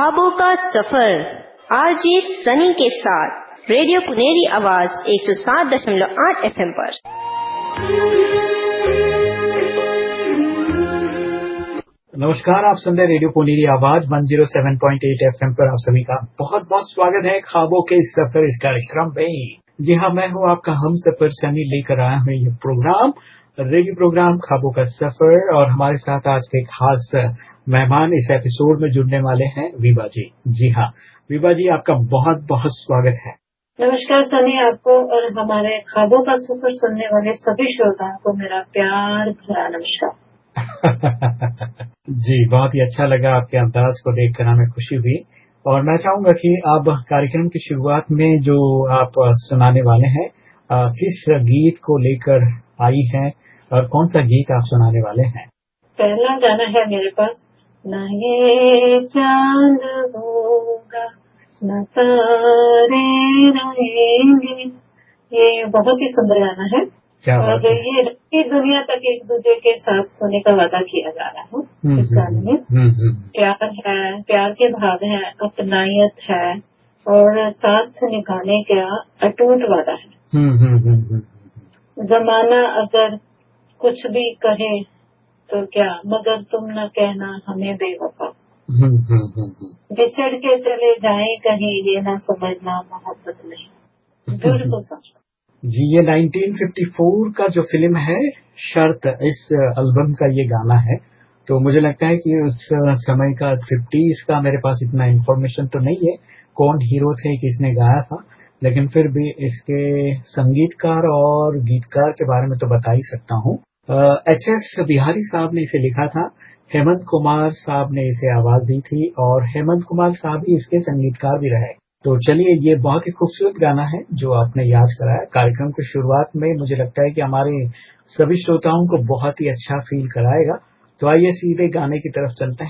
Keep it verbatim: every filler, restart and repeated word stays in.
ख्वाबों का सफर आरजे सनी के साथ रेडियो पुनेरी आवाज एक सौ सात दशमलव आठ एफ एम पर। नमस्कार, आप सुन रहे रेडियो पुनेरी आवाज एक सौ सात पॉइंट आठ एफ एम पर। आप सभी का बहुत बहुत स्वागत है ख्वाबों के सफर इस कार्यक्रम में। जी हाँ, मैं हूँ आपका हम सफर सनी, लेकर आया हूँ ये प्रोग्राम, रेडियो प्रोग्राम ख्वाबों का सफर। और हमारे साथ आज के खास मेहमान इस एपिसोड में जुड़ने वाले हैं विभा जी। जी हाँ विभा जी, आपका बहुत बहुत स्वागत है। नमस्कार सनी, आपको और हमारे ख्वाबों का सफर सुनने वाले सभी श्रोताओं को मेरा प्यार भरा नमस्कार। जी, बहुत ही अच्छा लगा आपके अंदाज को देखकर, हमें खुशी हुई। और मैं चाहूंगा कि अब कार्यक्रम की शुरुआत में जो आप सुनाने वाले हैं, किस गीत को लेकर आई हैं और कौन सा गीत आप सुनाने वाले हैं? पहला गाना है मेरे पास, न ये चांद होगा न तारे रहेंगे। ये बहुत ही सुंदर गाना है और ये रंगी दुनिया तक एक दूसरे के साथ होने का वादा किया जा रहा है। इस गाने में प्यार है, प्यार के भाव है, अपनायत है और साथ निभाने का अटूट वादा है। जमाना अगर कुछ भी कहे तो क्या, मगर तुम न कहना हमें बेवफा। बिछड़ के चले जाएं कहीं, ये ना समझना मोहब्बत नहीं। ब्यूटीफुल सॉन्ग जी। ये उन्नीस सौ चौवन का जो फिल्म है शर्त, इस एल्बम का ये गाना है। तो मुझे लगता है कि उस समय का फिफ्टीज का मेरे पास इतना इन्फॉर्मेशन तो नहीं है कौन हीरो थे, किसने गाया था, लेकिन फिर भी इसके संगीतकार और गीतकार के बारे में तो बता ही सकता हूँ। एच एस बिहारी साहब ने इसे लिखा था, हेमंत कुमार साहब ने इसे आवाज दी थी और हेमंत कुमार साहब ही इसके संगीतकार भी रहे। तो चलिए, ये बहुत ही खूबसूरत गाना है जो आपने याद कराया कार्यक्रम की शुरुआत में। मुझे लगता है कि हमारे सभी श्रोताओं को बहुत ही अच्छा फील कराएगा। तो आइए सीधे गाने की तरफ चलते हैं।